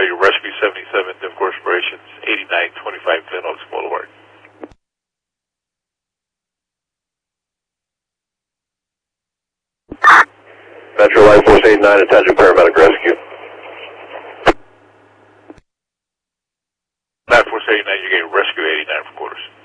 Radio, Rescue 77, Div Corporations, 8925 Glen Oaks Boulevard. Metro Life Force 89, attention paramedic rescue. Life Force 89, you're getting Rescue 89 for quarters.